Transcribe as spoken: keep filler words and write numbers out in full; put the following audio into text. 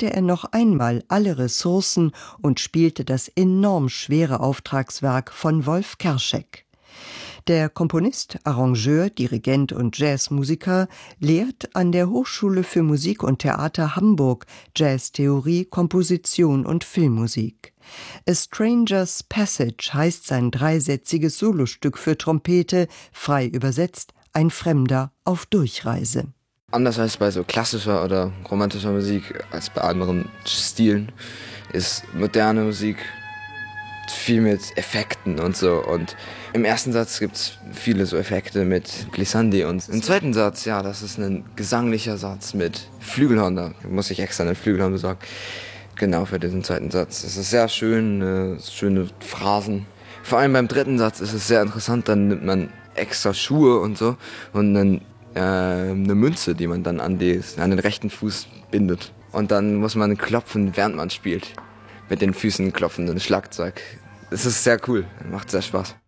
zeigte er noch einmal alle Ressourcen und spielte das enorm schwere Auftragswerk von Wolf Kerschek. Der Komponist, Arrangeur, Dirigent und Jazzmusiker lehrt an der Hochschule für Musik und Theater Hamburg Jazztheorie, Komposition und Filmmusik. A Stranger's Passage heißt sein dreisätziges Solostück für Trompete, frei übersetzt ein Fremder auf Durchreise. Anders als bei so klassischer oder romantischer Musik, als bei anderen Stilen, ist moderne Musik viel mit Effekten und so. Und im ersten Satz gibt es viele so Effekte mit Glissandi. Und im zweiten Satz, ja, das ist ein gesanglicher Satz mit Flügelhorn. Da muss ich extra einen Flügelhorn besorgen. Genau für diesen zweiten Satz. Es ist sehr schön, äh, schöne Phrasen. Vor allem beim dritten Satz ist es sehr interessant. Dann nimmt man extra Schuhe und so und dann äh, eine Münze, die man dann an, die, an den rechten Fuß bindet. Und dann muss man klopfen, während man spielt. Mit den Füßen klopfen, ein Schlagzeug. Es ist sehr cool, macht sehr Spaß.